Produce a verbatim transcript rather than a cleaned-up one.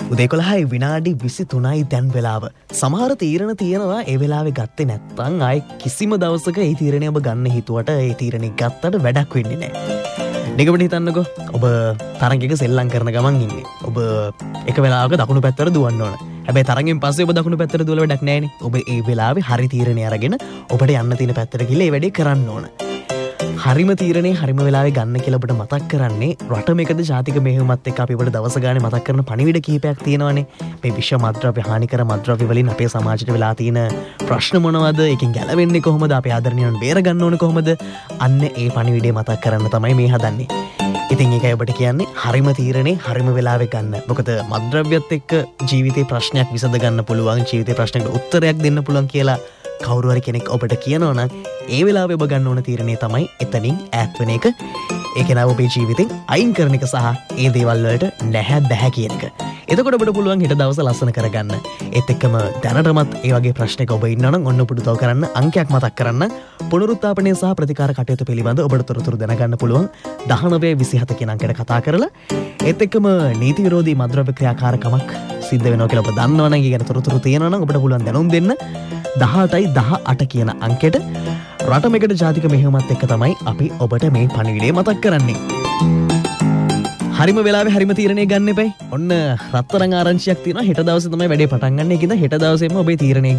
උදේ එකොළහයි විනාඩි විසිතුනයි දැන් වෙලාව. සමහර තීරණ තියෙනවා ඒ වෙලාවේ ගත්තේ නැත්නම් ආයේ කිසිම දවසක ඒ තීරණය ඔබ ගන්න හිතුවට ඒ තීරණේ ගත්තට වැඩක් වෙන්නේ නැහැ. නිකමට හිතන්නකෝ ඔබ තරඟයක සෙල්ලම් කරන ගමන් ඉන්නේ. ඔබ එක වෙලාවක දකුණු පැත්තට දුවන්න ඕන. හැබැයි තරඟෙන් පස්සේ ඔබ දකුණු පැත්තට දුවල වැඩක් නැහැනේ. ඔබ ඒ වෙලාවේ හරි තීරණය අරගෙන ඔබට යන්න තියෙන පැත්තට ගිහලා ඒ වැඩේ කරන්න ඕන. හරිම තීරණේ හරිම වෙලාවේ ගන්න කියලා ඔබට මතක් කරන්නේ රට මේකද ජාතික මෙහෙයුමත් එක්ක අපි ඔබට දවස ගානේ මතක් කරන පණිවිඩ කිහිපයක් තියෙනවානේ. මේ විශ්ව මද්ද්‍රව්‍ය හානිකර මද්ද්‍රව්‍ය වලින් අපේ සමාජයට වෙලා තියෙන ප්‍රශ්න මොනවද? ඒකෙන් ගැලවෙන්නේ කොහොමද? අපේ ආදරණීයන් බේර ගන්න ඕනේ කොහොමද? අන්න ඒ පණිවිඩය මතක් කරන්න තමයි මේ හදන්නේ. ඉතින් ඒකයි ඔබට කියන්නේ හරිම තීරණේ හරිම වෙලාවේ ගන්න. මොකද මද්ද්‍රව්‍යත් එක්ක ජීවිතේ ප්‍රශ්නයක් විසඳ ගන්න පුළුවන්, ජීවිතේ ප්‍රශ්නයකට උත්තරයක් දෙන්න පුළුවන් කියලා කවුරු හරි කෙනෙක් ඔබට කියනවා නම් ඒ වෙලාවේ ඔබ ගන්න ඕන තීරණය තමයි එතනින් ඈත් වෙන එක. ඒක නව ඔබේ ජීවිතෙන් අයින් කරන එක සහ ඒ දේවල් වලට නැහැ බෑ කියන එක. එතකොට ඔබට පුළුවන් හෙට දවස ලස්සන කරගන්න. ඒත් එක්කම දැනටමත් ඒ වගේ ප්‍රශ්නයක ඔබ ඉන්නවා නම් ඔන්න පුදුතව කරන්න අංකයක් මතක් කරන්න. පුනරුත්ථාපනය සහ ප්‍රතිකාර කටයුතු පිළිබඳ ඔබට තොරතුරු දැනගන්න පුළුවන් දහනවය විසිහත කියන අංකයට කතා කරලා. ඒත් එක්කම නීති විරෝධී මද්ද්‍රව්‍ය ක්‍රියාකාරකමක් සිද්ධ වෙනවා කියලා ඔබ දන්නවනම් ඒ ගැන තොරතුරු තියෙනවා නම් ඔබට පුළුවන් දැනුම් දෙන්න. දහඅටයි දහඅට කියන අංකෙට රට මේකට ජාතික මෙහෙයුමත් එක්ක තමයි අපි ඔබට මේ පණිවිඩය මතක් කරන්නේ. හරිම වෙලාවේ හරිම තීරණය ගන්න එපයි. ඔන්න රත්තරන් ආරංචියක් තියෙනවා. හෙට දවසේ තමයි වැඩේ පටන් ගන්න. ඒකින්ද හෙට දවසේම ඔබේ තීරණය